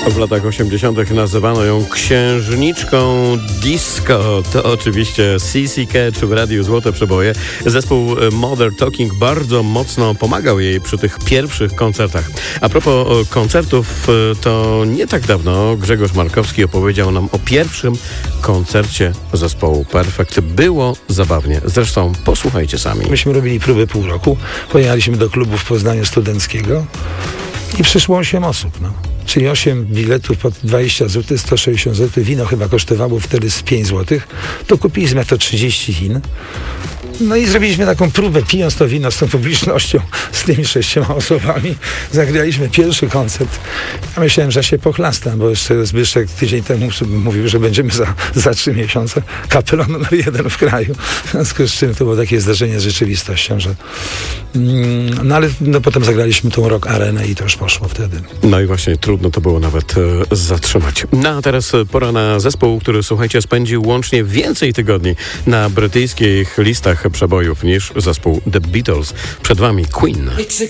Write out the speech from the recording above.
W latach 80. nazywano ją księżniczką disco. To oczywiście CC Catch w Radiu Złote Przeboje. Zespół Mother Talking bardzo mocno pomagał jej przy tych pierwszych koncertach. A propos koncertów, to nie tak dawno Grzegorz Markowski opowiedział nam o pierwszym koncercie zespołu Perfekt. Było zabawnie. Zresztą posłuchajcie sami. Myśmy robili próbę pół roku. Pojechaliśmy do klubu w Poznaniu studenckiego i przyszło 8 osób, Czyli 8 biletów po 20 zł, 160 zł. Wino chyba kosztowało wtedy z 5 zł. To kupiliśmy to 30 Chin. No i zrobiliśmy taką próbę, pijąc to wino z tą publicznością, z tymi 6 osobami. Zagraliśmy pierwszy koncert. Ja myślałem, że się pochlastam, bo jeszcze Zbyszek tydzień temu mówił, że będziemy za 3 miesiące kapelą numer 1 w kraju. W związku z czym to było takie zdarzenie z rzeczywistością, że... ale potem zagraliśmy tą Rock Arenę i to już poszło wtedy. No i właśnie trudno to było nawet zatrzymać. No a teraz pora na zespół, który, słuchajcie, spędził łącznie więcej tygodni na brytyjskich listach przebojów niż zespół The Beatles. Przed wami Queen.